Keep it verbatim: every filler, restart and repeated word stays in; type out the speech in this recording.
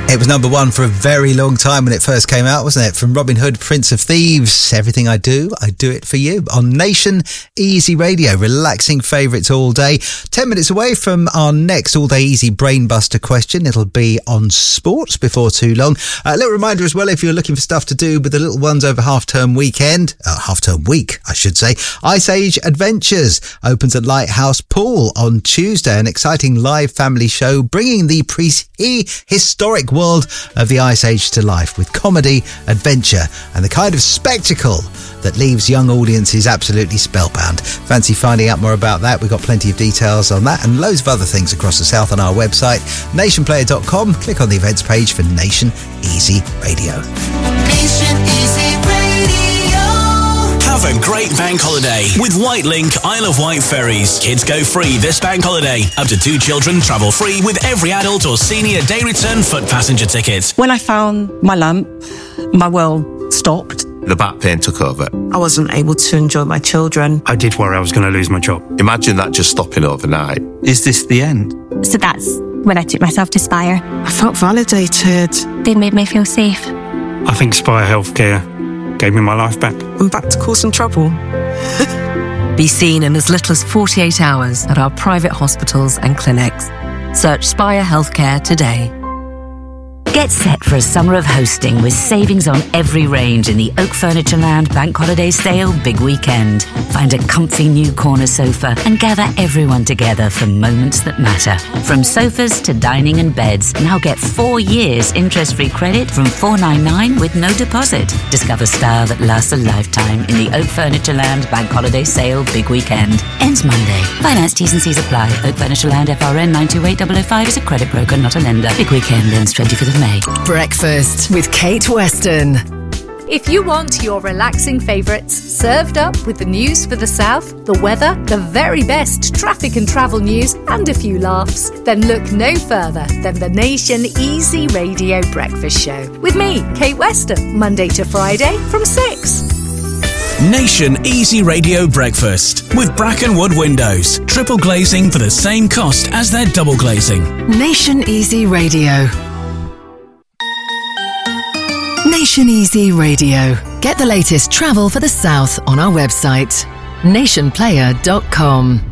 It was number one for a very long time when it first came out, wasn't it? From Robin Hood, Prince of Thieves. Everything I do, I do it for you. On Nation Easy Radio, relaxing favourites all day. Ten minutes away from our next all-day easy brainbuster question. It'll be on sports before too long. A little reminder as well, if you're looking for stuff to do with the little ones over half-term weekend, uh, half-term week, I should say, Ice Age Adventures opens at Lighthouse Pool on Tuesday. An exciting live family show bringing the prehistoric world of the Ice Age to life with comedy, adventure and the kind of spectacle that leaves young audiences absolutely spellbound. Fancy finding out more about that? We've got plenty of details on that and loads of other things across the south on our website, nation player dot com. Click on the events page for Nation Easy Radio. Nation Easy Radio. Have a great bank holiday with Whitelink Isle of Wight ferries. Kids go free this bank holiday. Up to two children travel free with every adult or senior day return foot passenger ticket. When I found my lump, my world stopped. The back pain took over. I wasn't able to enjoy my children. I did worry I was going to lose my job. Imagine that just stopping overnight. Is this the end? So that's when I took myself to Spire. I felt validated. They made me feel safe. I think Spire Healthcare gave me my life back. I'm back to causing trouble. Be seen in as little as forty-eight hours at our private hospitals and clinics. Search Spire Healthcare today. Get set for a summer of hosting with savings on every range in the Oak Furnitureland Bank Holiday Sale Big Weekend. Find a comfy new corner sofa and gather everyone together for moments that matter. From sofas to dining and beds, now get four years interest-free credit from four ninety-nine with no deposit. Discover style that lasts a lifetime in the Oak Furnitureland Bank Holiday Sale Big Weekend. Ends Monday. Finance T's and C's apply. Oak Furnitureland F R N nine two eight zero zero five is a credit broker, not a lender. Big Weekend ends twenty-fifth of May. Breakfast with Kate Weston. If you want your relaxing favourites served up with the news for the south, the weather, the very best traffic and travel news and a few laughs, then look no further than the Nation Easy Radio Breakfast Show. With me, Kate Weston, Monday to Friday from six. Nation Easy Radio Breakfast with Brackenwood Windows. Triple glazing for the same cost as their double glazing. Nation Easy Radio. Nation Easy Radio. Get the latest travel for the south on our website, nation player dot com.